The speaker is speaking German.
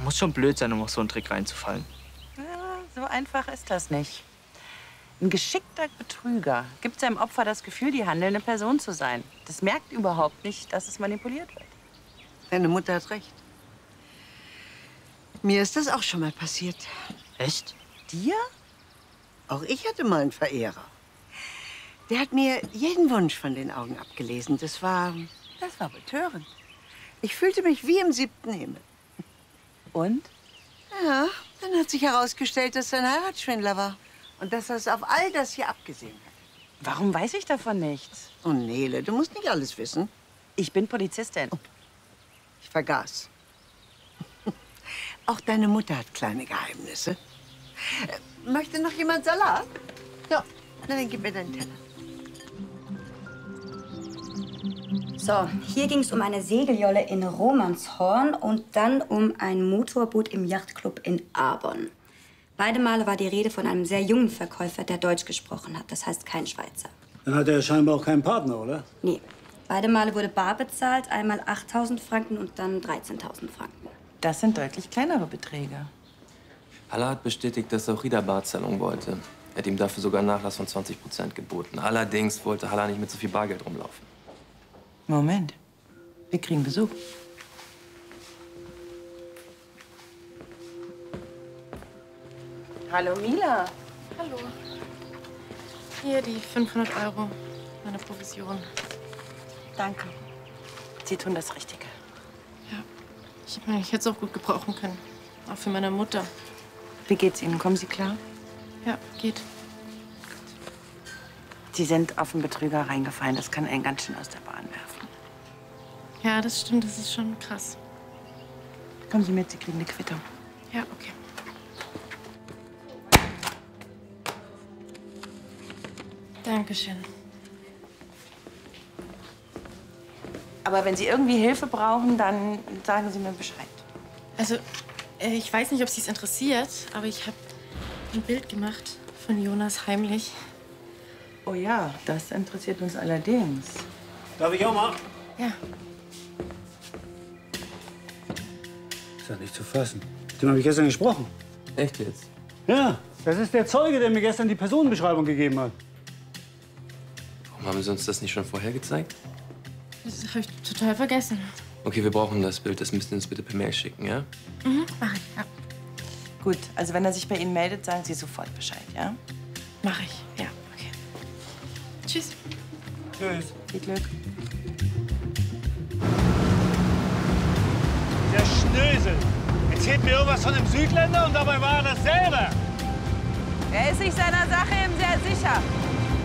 Muss schon blöd sein, um auf so einen Trick reinzufallen. Ja, so einfach ist das nicht. Ein geschickter Betrüger gibt seinem Opfer das Gefühl, die handelnde Person zu sein. Das merkt überhaupt nicht, dass es manipuliert wird. Deine Mutter hat recht. Mir ist das auch schon mal passiert. Echt? Dir? Auch ich hatte mal einen Verehrer. Der hat mir jeden Wunsch von den Augen abgelesen. Das war betörend. Ich fühlte mich wie im 7. Himmel. Und? Ja, dann hat sich herausgestellt, dass er ein Heiratsschwindler war. Und dass er es auf all das hier abgesehen hat. Warum weiß ich davon nichts? Oh, Nele, du musst nicht alles wissen. Ich bin Polizistin. Oh, ich vergaß. Auch deine Mutter hat kleine Geheimnisse. Möchte noch jemand Salat? Ja, na, dann gib mir deinen Teller. So, hier ging es um eine Segeljolle in Romanshorn und dann um ein Motorboot im Yachtclub in Arbon. Beide Male war die Rede von einem sehr jungen Verkäufer, der Deutsch gesprochen hat. Das heißt kein Schweizer. Dann hat er scheinbar auch keinen Partner, oder? Nee. Beide Male wurde bar bezahlt, einmal 8.000 Franken und dann 13.000 Franken. Das sind deutlich kleinere Beträge. Haller hat bestätigt, dass auch Rida Barzahlung wollte. Er hat ihm dafür sogar einen Nachlass von 20% geboten. Allerdings wollte Haller nicht mit so viel Bargeld rumlaufen. Moment. Wir kriegen Besuch. Hallo, Mila. Hallo. Hier die 500 €, meine Provision. Danke. Sie tun das Richtige. Ja, ich hätte es auch gut gebrauchen können. Auch für meine Mutter. Wie geht's Ihnen? Kommen Sie klar? Ja, geht. Sie sind auf einen Betrüger reingefallen. Das kann einen ganz schön aus der Bahn werfen. Ja, das stimmt. Das ist schon krass. Kommen Sie mit, Sie kriegen eine Quittung. Ja, okay. Dankeschön. Aber wenn Sie irgendwie Hilfe brauchen, dann sagen Sie mir Bescheid. Also, ich weiß nicht, ob Sie es interessiert, aber ich habe ein Bild gemacht von Jonas heimlich. Oh ja, das interessiert uns allerdings. Darf ich auch mal? Ja. Ist ja nicht zu fassen. Mit dem habe ich gestern gesprochen. Echt jetzt? Ja, das ist der Zeuge, der mir gestern die Personenbeschreibung gegeben hat. Warum haben Sie uns das nicht schon vorher gezeigt? Das habe ich total vergessen. Okay, wir brauchen das Bild. Das müsst ihr uns bitte per Mail schicken, ja? Mhm, mach ich, ja. Gut, also wenn er sich bei Ihnen meldet, sagen Sie sofort Bescheid, ja? Mach ich, ja, okay. Tschüss. Tschüss. Viel Glück. Der Schnösel erzählt mir irgendwas von einem Südländer und dabei war er das selber. Er ist sich seiner Sache eben sehr sicher.